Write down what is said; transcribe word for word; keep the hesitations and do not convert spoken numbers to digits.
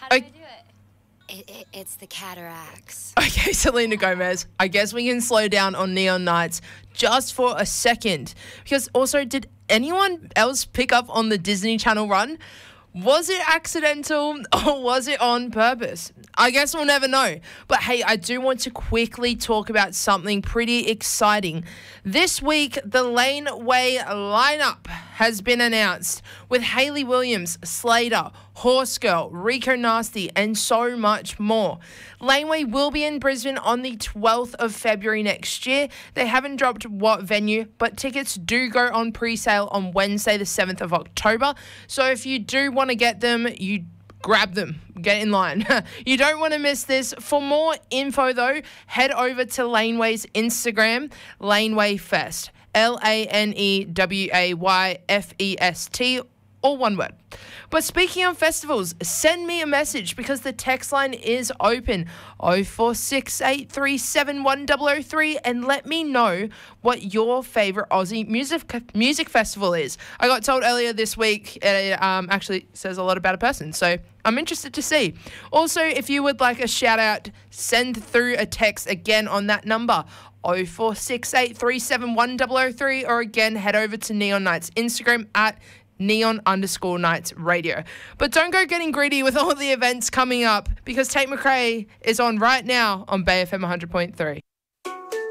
How do I, I do it? It, it, it's the cataracts. Okay, Selena Gomez, I guess we can slow down on Neon Nights just for a second. Because also, did anyone else pick up on the Disney Channel run? Was it accidental or was it on purpose? I guess we'll never know. But hey, I do want to quickly talk about something pretty exciting. This week, the Laneway lineup has been announced with Hayley Williams, Slater, Horse Girl, Rico Nasty, and so much more. Laneway will be in Brisbane on the twelfth of February next year. They haven't dropped what venue, but tickets do go on pre-sale on Wednesday, the seventh of October. So if you do want to get them, you grab them. Get in line. You don't want to miss this. For more info, though, head over to Laneway's Instagram, Laneway Fest. L A N E W A Y F E S T, all one word. But speaking of festivals, send me a message because the text line is open, oh four six eight three seven one zero zero three, and let me know what your favourite Aussie music music festival is. I got told earlier this week it um, actually says a lot about a person, so I'm interested to see. Also, if you would like a shout out, send through a text again on that number, oh four six eight three seven one zero zero three, or again, head over to Neon Nights Instagram at neon underscore nights radio. But don't go getting greedy with all the events coming up because Tate McRae is on right now on Bay F M one hundred point three.